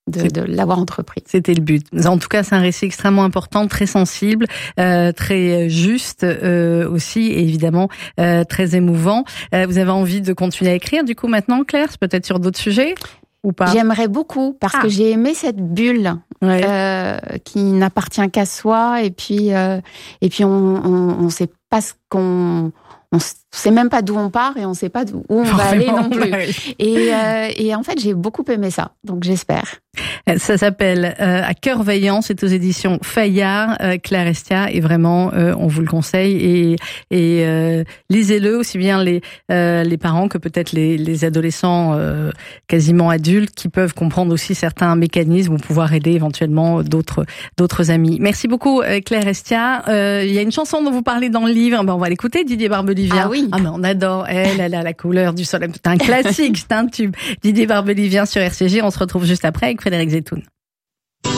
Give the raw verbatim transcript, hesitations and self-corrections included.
de, de l'avoir entrepris. C'était le but. En tout cas, c'est un récit extrêmement important, très sensible, euh, très juste euh, aussi, et évidemment euh, très émouvant. Euh, vous avez envie de continuer à écrire, du coup, maintenant, Claire, peut-être sur d'autres sujets ou pas? J'aimerais beaucoup, parce ah. que j'ai aimé cette bulle ouais. euh, qui n'appartient qu'à soi, et puis euh, et puis on on, on sait pas ce qu'on on sait même pas d'où on part et on sait pas où on va aller non plus. Ouais. Et, euh, et en fait, j'ai beaucoup aimé ça, donc j'espère. Ça s'appelle euh, À cœur vaillant, c'est aux éditions Fayard, euh, Claire Estia, et vraiment, euh, on vous le conseille. Et, et euh, lisez-le, aussi bien les euh, les parents que peut-être les, les adolescents euh, quasiment adultes qui peuvent comprendre aussi certains mécanismes ou pouvoir aider éventuellement d'autres d'autres amis. Merci beaucoup, Claire Estia. Euh, il y a une chanson dont vous parlez dans le livre, ben on va l'écouter, Didier Barbelivien. Ah oui. Ah mais on adore. Elle, elle a la couleur du soleil. C'est un classique, c'est un tube. Didier Barbelivien sur R C G. On se retrouve juste après avec Frédéric Zetoun.